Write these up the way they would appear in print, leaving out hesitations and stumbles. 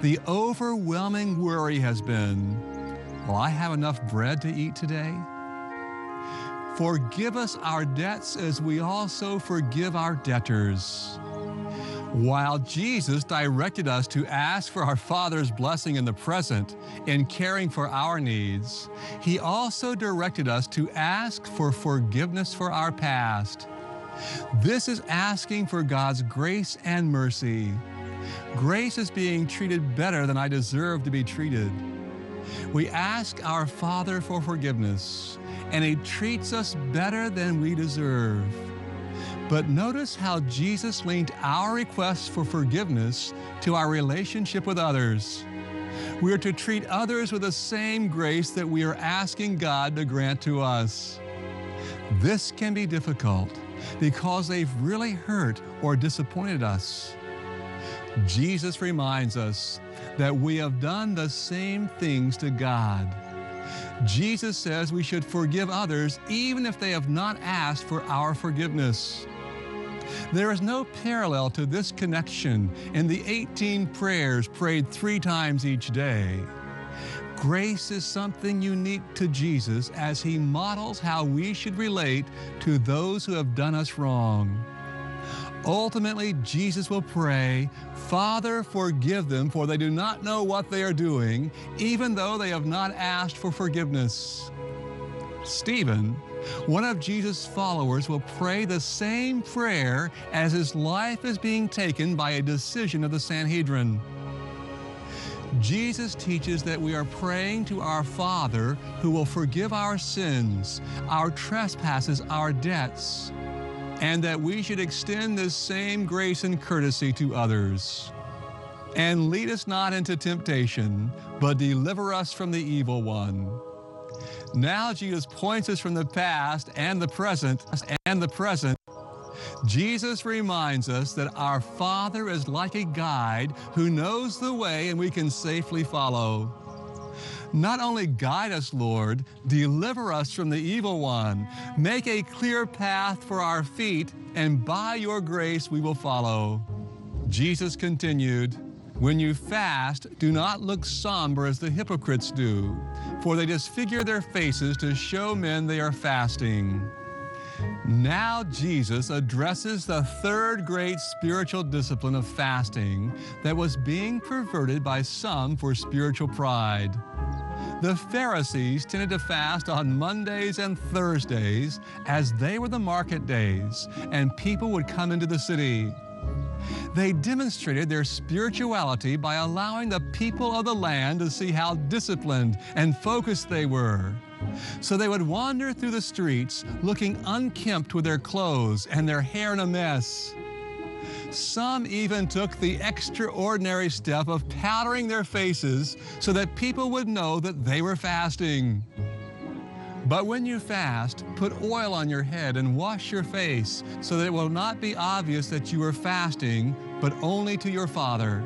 The overwhelming worry has been, will I have enough bread to eat today? Forgive us our debts as we also forgive our debtors. While Jesus directed us to ask for our Father's blessing in the present in caring for our needs, He also directed us to ask for forgiveness for our past. This is asking for God's grace and mercy. Grace is being treated better than I deserve to be treated. We ask our Father for forgiveness, and He treats us better than we deserve. But notice how Jesus linked our requests for forgiveness to our relationship with others. We are to treat others with the same grace that we are asking God to grant to us. This can be difficult because they've really hurt or disappointed us. Jesus reminds us that we have done the same things to God. Jesus says we should forgive others even if they have not asked for our forgiveness. There is no parallel to this connection in the 18 prayers prayed 3 times each day. Grace is something unique to Jesus as He models how we should relate to those who have done us wrong. Ultimately, Jesus will pray, "Father, forgive them, for they do not know what they are doing," even though they have not asked for forgiveness. Stephen, one of Jesus' followers, will pray the same prayer as his life is being taken by a decision of the Sanhedrin. Jesus teaches that we are praying to our Father who will forgive our sins, our trespasses, our debts, and that we should extend this same grace and courtesy to others. And lead us not into temptation, but deliver us from the evil one. Now Jesus points us from the past and the present. Jesus reminds us that our Father is like a guide who knows the way and we can safely follow. Not only guide us, Lord, deliver us from the evil one. Make a clear path for our feet, and by your grace we will follow. Jesus continued, "When you fast, do not look somber as the hypocrites do, for they disfigure their faces to show men they are fasting." Now Jesus addresses the third great spiritual discipline of fasting that was being perverted by some for spiritual pride. The Pharisees tended to fast on Mondays and Thursdays as they were the market days and people would come into the city. They demonstrated their spirituality by allowing the people of the land to see how disciplined and focused they were. So they would wander through the streets looking unkempt with their clothes and their hair in a mess. Some even took the extraordinary step of powdering their faces so that people would know that they were fasting. But when you fast, put oil on your head and wash your face so that it will not be obvious that you are fasting, but only to your Father.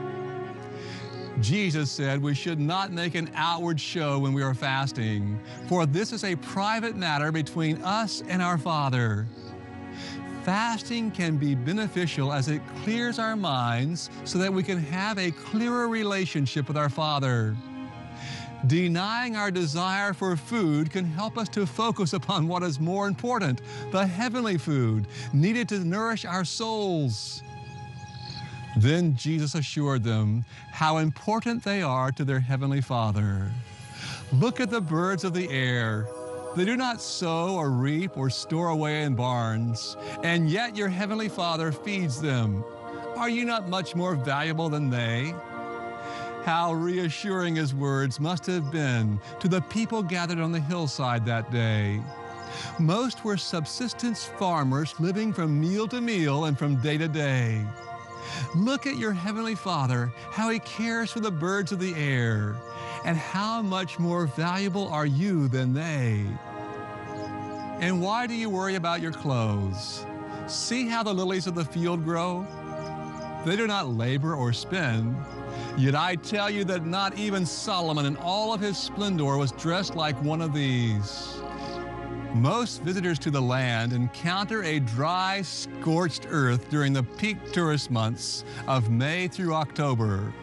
Jesus said we should not make an outward show when we are fasting, for this is a private matter between us and our Father. Fasting can be beneficial as it clears our minds so that we can have a clearer relationship with our Father. Denying our desire for food can help us to focus upon what is more important, the heavenly food needed to nourish our souls. Then Jesus assured them how important they are to their heavenly Father. Look at the birds of the air. They do not sow or reap or store away in barns, and yet your heavenly Father feeds them. Are you not much more valuable than they? How reassuring His words must have been to the people gathered on the hillside that day. Most were subsistence farmers living from meal to meal and from day to day. Look at your heavenly Father, how He cares for the birds of the air, and how much more valuable are you than they? And why do you worry about your clothes? See how the lilies of the field grow? They do not labor or spin. Yet I tell you that not even Solomon in all of his splendor was dressed like one of these. Most visitors to the land encounter a dry, scorched earth during the peak tourist months of May through October.